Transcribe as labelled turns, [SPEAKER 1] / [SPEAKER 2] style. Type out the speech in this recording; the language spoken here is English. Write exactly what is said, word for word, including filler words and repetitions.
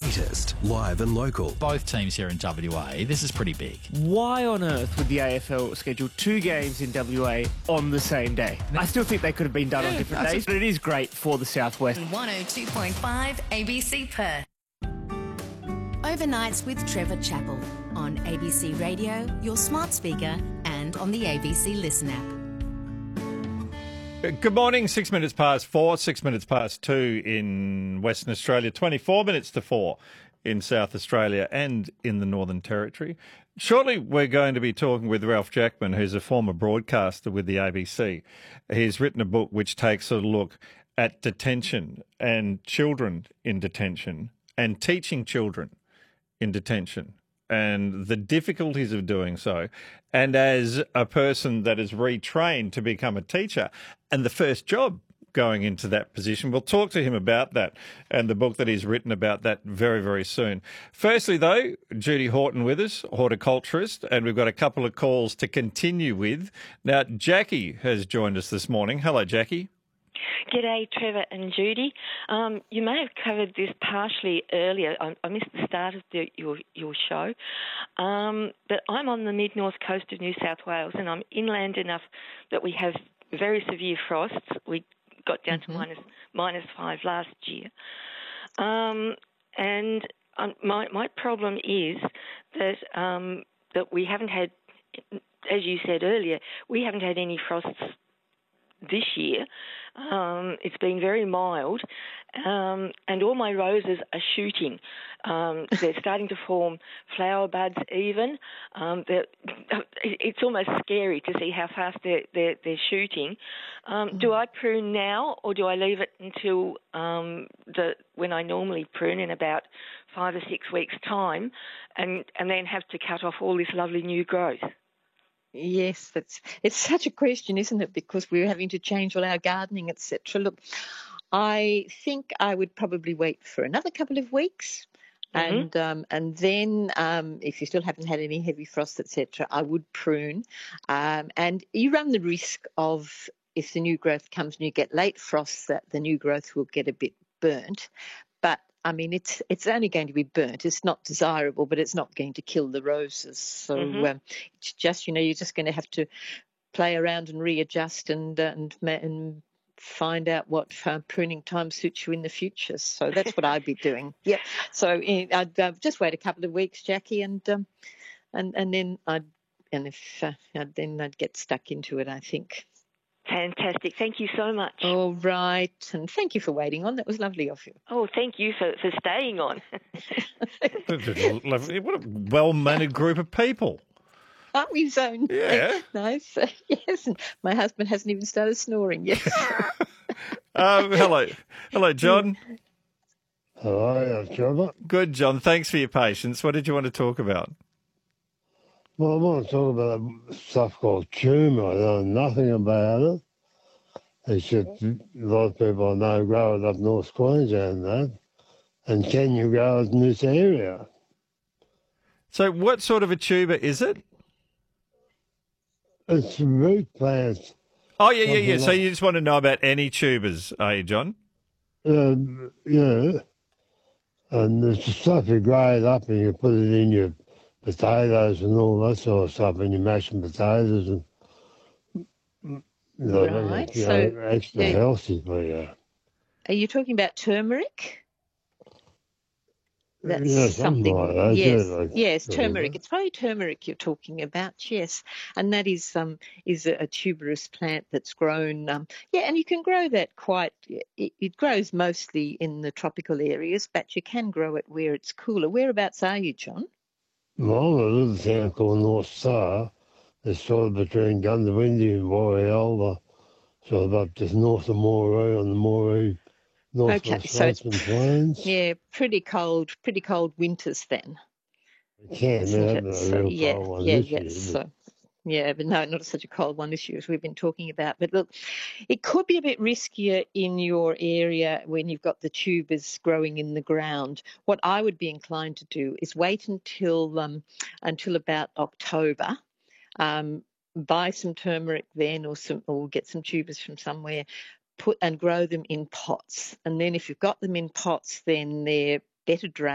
[SPEAKER 1] latest, live and local.
[SPEAKER 2] Both teams here in W A, this is pretty big.
[SPEAKER 3] Why on earth would the A F L schedule two games in W A on the same day? I still think they could have been done yeah, on different days, but it is great for the Southwest.
[SPEAKER 4] one oh two point five A B C Perth. Overnights with Trevor Chappell on A B C Radio, your smart speaker, and on the A B C Listen app.
[SPEAKER 5] Good morning, six minutes past four, six minutes past two in Western Australia, twenty-four minutes to four in South Australia and in the Northern Territory. Shortly, we're going to be talking with Ralph Jackman, who's a former broadcaster with the A B C. He's written a book which takes a look at detention and children in detention and teaching children in detention and the difficulties of doing so. And as a person that is retrained to become a teacher and the first job going into that position, we'll talk to him about that and the book that he's written about that very, very soon. Firstly, though, Judy Horton with us, horticulturist, and we've got a couple of calls to continue with. Now, Jackie has joined us this morning. Hello, Jackie.
[SPEAKER 6] G'day, Trevor and Judy. Um, you may have covered this partially earlier. I, I missed the start of the, your your show. Um, but I'm on the mid-north coast of New South Wales, and I'm inland enough that we have very severe frosts. We got down mm-hmm. to minus, minus five last year. Um, and um, my, my problem is that um, that we haven't had, as you said earlier, we haven't had any frosts this year. Um, it's been very mild, um, and all my roses are shooting. Um, they're starting to form flower buds even. Um, it's almost scary to see how fast they're, they're, they're shooting. Um, mm. Do I prune now, or do I leave it until um, the when I normally prune in about five or six weeks' time, and, and then have to cut off all this lovely new growth?
[SPEAKER 7] Yes, that's it's such a question, isn't it? Because we're having to change all our gardening, et cetera. Look, I think I would probably wait for another couple of weeks, mm-hmm. and um, and then um, if you still haven't had any heavy frost, et cetera, I would prune. Um, and you run the risk of, if the new growth comes and you get late frosts, that the new growth will get a bit burnt. But I mean, it's it's only going to be burnt. It's not desirable, but it's not going to kill the roses. So mm-hmm. um, it's just, you know, you're just going to have to play around and readjust and uh, and and find out what uh, pruning time suits you in the future. So that's what I'd be doing. Yeah. So uh, I'd uh, just wait a couple of weeks, Jackie, and um, and and then I'd and if uh, then I'd get stuck into it, I think.
[SPEAKER 6] Fantastic. Thank you so much.
[SPEAKER 7] All right. And thank you for waiting on. That was lovely of you.
[SPEAKER 6] Oh, thank you for, for staying on.
[SPEAKER 5] What a well-mannered group of people.
[SPEAKER 7] Aren't we so
[SPEAKER 5] yeah.
[SPEAKER 7] nice? Yes. And my husband hasn't even started snoring yet.
[SPEAKER 5] um, hello. Hello, John.
[SPEAKER 8] Hello, Trevor.
[SPEAKER 5] Good, John. Thanks for your patience. What did you want to talk about?
[SPEAKER 8] Well, I want to talk about stuff called tumour. I know nothing about it. It's just a lot of people I know grow it up North Queensland, that. And can you grow it in this area?
[SPEAKER 5] So what sort of a tuber is it?
[SPEAKER 8] It's root plants.
[SPEAKER 5] Oh, yeah, yeah, yeah. Like, so you just want to know about any tubers, are you, John?
[SPEAKER 8] Uh, yeah. And it's the stuff you grow it up and you put it in your potatoes and all that sort of stuff, and you mash some potatoes and you know,
[SPEAKER 7] right.
[SPEAKER 8] you
[SPEAKER 7] so,
[SPEAKER 8] know, extra
[SPEAKER 7] yeah.
[SPEAKER 8] healthy for you.
[SPEAKER 7] Are you talking about turmeric? That's
[SPEAKER 8] yeah,
[SPEAKER 7] something.
[SPEAKER 8] something like that.
[SPEAKER 7] Yes,
[SPEAKER 8] yeah, like,
[SPEAKER 7] yes, turmeric. It's probably turmeric you're talking about. Yes, and that is um is a, a tuberous plant that's grown. Um, yeah, and you can grow that quite. It, it grows mostly in the tropical areas, but you can grow it where it's cooler. Whereabouts are you, John?
[SPEAKER 8] Well, a little town called North Star. It's sort of between Gundawindi and Warriol, sort of up just north of Moree on the Moree, north
[SPEAKER 7] okay,
[SPEAKER 8] of
[SPEAKER 7] so
[SPEAKER 8] Plains.
[SPEAKER 7] Yeah, pretty cold, pretty cold winters then.
[SPEAKER 8] It can, yeah, but a real
[SPEAKER 7] yeah,
[SPEAKER 8] cold one
[SPEAKER 7] yeah,
[SPEAKER 8] this
[SPEAKER 7] yeah,
[SPEAKER 8] year,
[SPEAKER 7] so. Yeah, but no, not such a cold one this year as we've been talking about. But look, it could be a bit riskier in your area when you've got the tubers growing in the ground. What I would be inclined to do is wait until um, until about October. Um, buy some turmeric then, or some, or get some tubers from somewhere. Put and grow them in pots, and then if you've got them in pots, then they're better drained.